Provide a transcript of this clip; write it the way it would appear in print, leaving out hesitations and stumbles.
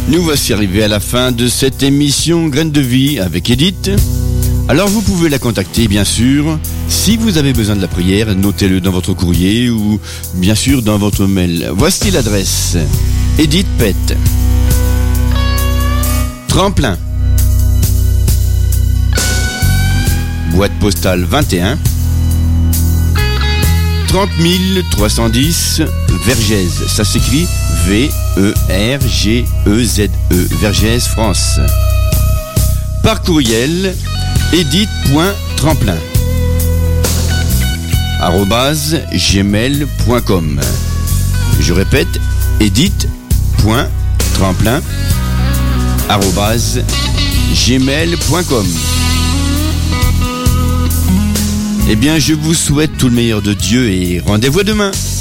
Nous voici arrivés à la fin de cette émission Graines de Vie avec Edith. Alors vous pouvez la contacter bien sûr. Si vous avez besoin de la prière, notez-le dans votre courrier ou bien sûr dans votre mail. Voici l'adresse. Edith Pett. Tremplin. Boîte postale 21. 30 310 Vergès. Ça s'écrit V-E-R-G-E-Z-E. Vergès, France. Par courriel, edith.tremplin @gmail.com. Je répète, edith.tremplin @gmail.com. Eh bien, je vous souhaite tout le meilleur de Dieu et rendez-vous demain.